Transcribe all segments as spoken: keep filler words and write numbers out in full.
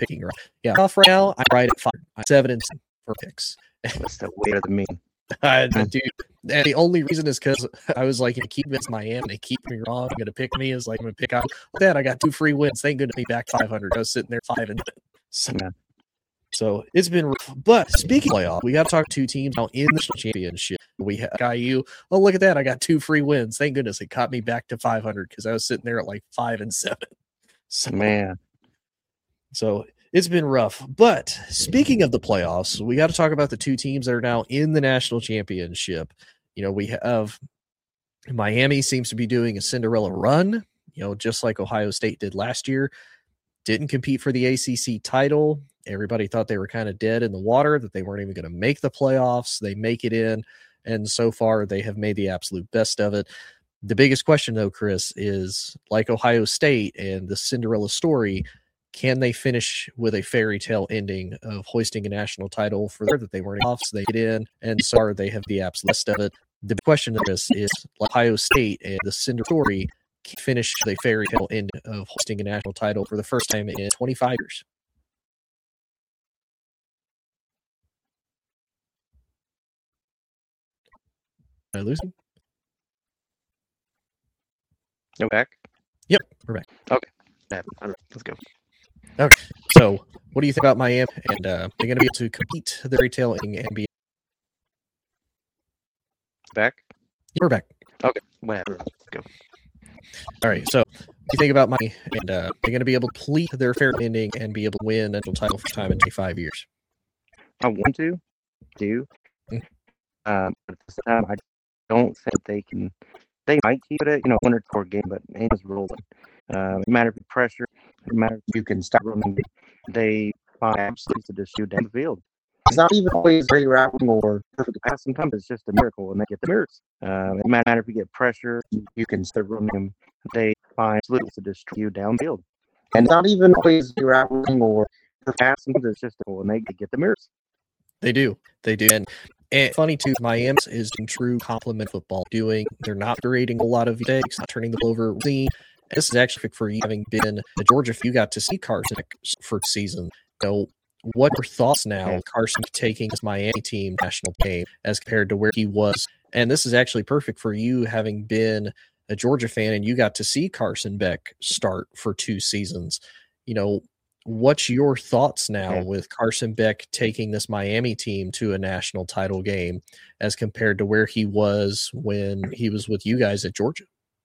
picking right. Yeah, off right now, I'm right at five. I'm seven and seven for picks. That's the weirder than me. Uh, dude, and the only reason is because I was like, keep this Miami. They keep me wrong. I'm going to pick me is like, I'm going to pick out that. I got two free wins. Thank goodness me back five hundred. I was sitting there five and so, Yeah. so it's been rough. But speaking of playoff, we got to talk two teams now in the championship. We have I U. Oh, look at that. I got two free wins. Thank goodness it caught me back to five hundred because I was sitting there at like five and seven. So, Man. So it's been rough. But speaking of the playoffs, we got to talk about the two teams that are now in the national championship. You know, we have Miami seems to be doing a Cinderella run, you know, just like Ohio State did last year. Didn't compete for the A C C title. Everybody thought they were kind of dead in the water, that they weren't even going to make the playoffs. They make it in, and so far they have made the absolute best of it. The biggest question, though, Chris, is like Ohio State and the Cinderella story, can they finish with a fairy tale ending of hoisting a national title for that they weren't off, so they get in, and so far they have the absolute best of it. The question of this is like Ohio State and the Cinderella story can finish with a fairy tale ending of hoisting a national title for the first time in twenty-five years. Did I lose him? You back? Yep, we're back. Okay. Yeah, all right, let's go. Okay, so what do you think about Miami? And uh, they're going to be able to compete the fairy tale ending and be back? We're back. Okay, whatever. Let's go. All right, so what do you think about Miami? And uh, they're going to be able to complete their fair ending and be able to win a national title for time in twenty-five years. I want to do, mm-hmm. um, but at the same time, I don't think they can. They might keep it, you know, one or two game, but it's rolling. Uh, it matters of pressure. It matters if you can stop running. They find absolutely to just shoot down the field. It's not even always very routing or perfect pass. Sometimes it's just a miracle, and they get the mirrors. Uh, it matters if you get pressure. You can start running them. They find absolutely to just you downfield. And it's not even always routing or perfect pass. Sometimes it's just a miracle, and they get the mirrors. They do. They do. And And funny too, Miami is doing true complement football. Doing they're not creating a lot of mistakes, not turning the ball over. This is actually for you having been to Georgia. If you got to see Carson for season, so what are your thoughts now? Carson taking his Miami team national game as compared to where he was, and this is actually perfect for you having been a Georgia fan and you got to see Carson Beck start for two seasons. You know, what's your thoughts now yeah. with Carson Beck taking this Miami team to a national title game as compared to where he was when he was with you guys at Georgia?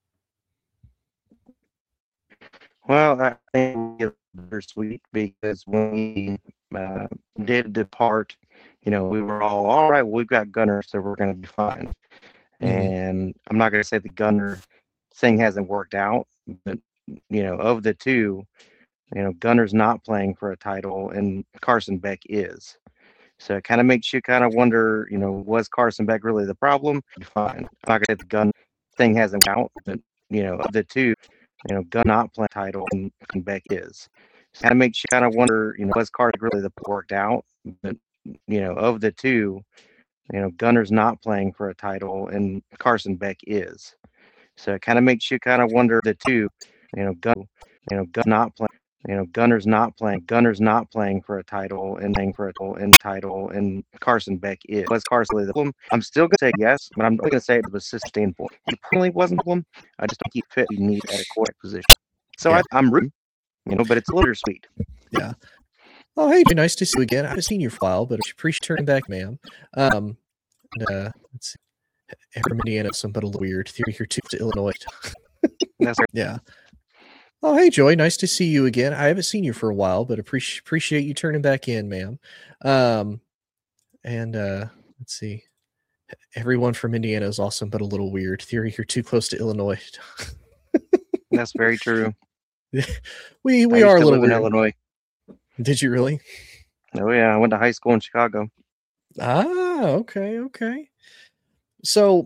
Well, I think it's bittersweet because when we uh, did depart, you know, we were all, all right, we've got Gunner, so we're going to be fine. Mm-hmm. And I'm not going to say the Gunner thing hasn't worked out, but, you know, of the two, you know, Gunner's not playing for a title and Carson Beck is. So it kind of makes you kind of wonder, you know, was Carson Beck really the problem? Fine. I'm not going to say the Gunner thing hasn't worked out, but, you know, of the two, you know, Gunner not playing title and Beck is. So it kind of makes you kind of wonder, you know, was Carson really the worked out? But, you know, of the two, you know, Gunner's not playing for a title and Carson Beck is. So it kind of makes you kind of wonder the two, you know, Gunner, you know, Gunner not playing. You know, Gunner's not playing. Gunner's not playing for a title and playing for a title and title, and Carson Beck is. Was Carson the problem? I'm still gonna say yes, but I'm not gonna say it was sustainable. It probably wasn't the problem. I just don't keep fit. We need at a quarterback position. So yeah. I, I'm rooting, you know, but it's a little sweet. Yeah. Oh, hey, nice to see you again. I haven't seen you for a while, but I appreciate turning back, ma'am. Um, and, uh, let's see. From Indiana, some but a little weird. Theory here too to Illinois. That's right. Yeah. Oh, hey, Joy. Nice to see you again. I haven't seen you for a while, but appreciate appreciate you turning back in, ma'am. Um, and uh, let's see. Everyone from Indiana is awesome, but a little weird. Theory, you're too close to Illinois. That's very true. we we are a little weird. In Illinois. Did you really? Oh yeah, I went to high school in Chicago. Ah, okay, okay. So